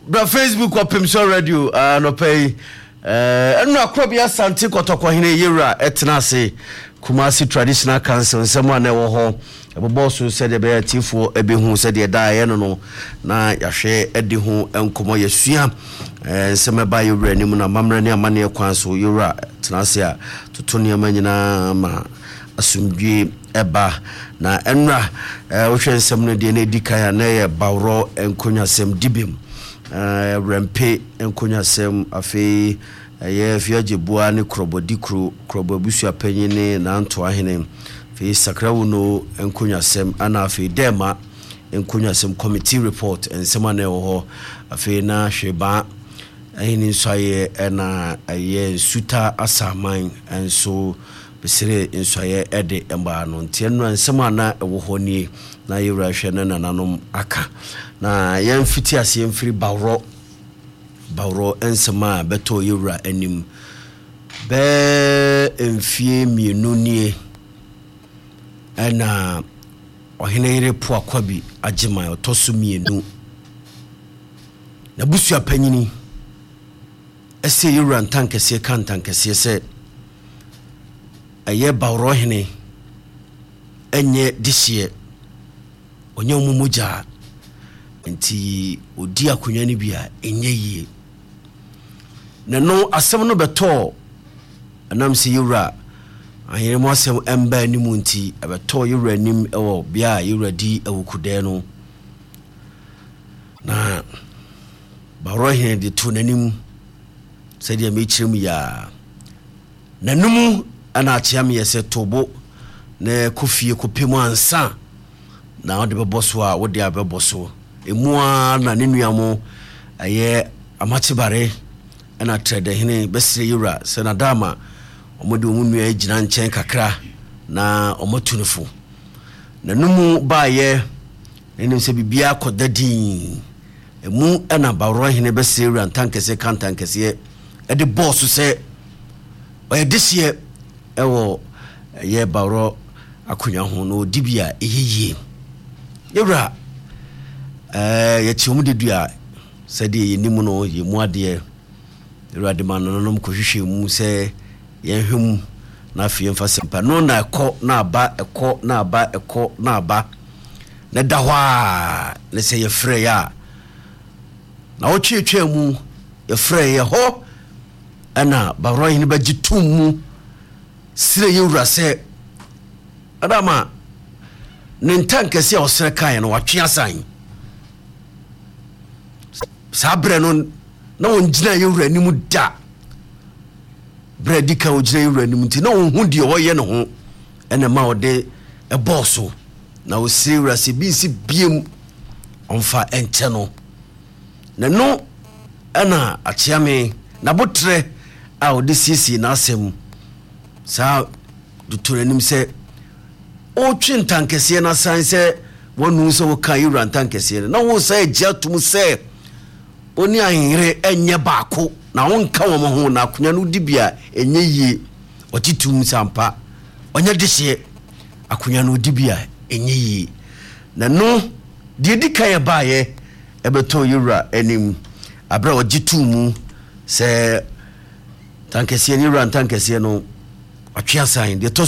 bra Facebook or Pimso Radio no pay enu akrobia Santi Kotoko hene yera etnase Kumasi Traditional Council someone na wo ho eboboso said the be tifo ebehu said the da no na yahwe edi hu enkomo yesua semeba yewra ni mu na mamra ni amane kwan so yewra etnase a totoni amanyina ma asumdwe eba na enra wo hwensem no de na edikaya na ye bawro enkonyasem dibim rempe enkonyasem afi ye fiaje bua ne krobodikro krobobusu apanyine na anto ahene fi sakrawo no enkonyasem ana afi dema enkonyasem committee report ensema na ho afi na hweba ahini nsoye na aye suta asaman enso besere nsoye ede emba no ntieno ensema na ewo honi na yewra hwe na nanom aka na yemfiti ase yemfiri bawro ensema beto yewra anim be emfie mienu nie ana ohene yere po akwabi agema otoso mienu na busu apanyini ese yewra ntankese kantankese se aye bawro hene enye dihye onye omumuja nti odi akonya ni bia enye yie na no asem no beto anam se yewra ahire mo asem emba ni mu nti abeto yewra nim ewo bia yewra di awukude no na bawro hene de to nanim se dia mechirem ya nanumu ana achiam yese tobo na kofie kopemu ansa na ode beboso a wode abeboso emua na nenuamo aye amachibare na trade hene besire yura sena dama omode omunua agina nchen kakra na omotunufo na numu baaye enim se bibia kodadin emu na bawro hene besire yura ntankese kantankese ede boss se oyedise ewo ye bawro akonya ho no dibia ehiyie yewra ye tiom de dua sede ye nimu no ye mu ade yewra de manonom ko hwehwe mu se ye hwem na afie mfa sempa no na ekọ na aba ekọ na aba ekọ na aba na dahwa le se ye frɛ ya na wo twetwe mu ye frɛ ye ho ana bawro hin ba gitum mu sire yewra se adama nintankese osere kan no watwe asan sabre no na wongina yewra ni mu da bredi ka wongina yewra ni mu ti na wonhu de woye ne ho ene ma ode e bosso na wo sire se bi si biem onfa ente no na no ana achiame na botre a ode sisi na asem sa dutoranim se o twintankese na sanse wonu so wo kan yewra ntankese na wo sa giatum se oni ahire enye baako na wonka wo ho na akonya no dibia enye yie otitum sampa onye dihye akonya no dibia enye yie na no de dikaye baaye ebeto yewra enim abra ogitum se tankese yewra ntankese no atwe asan de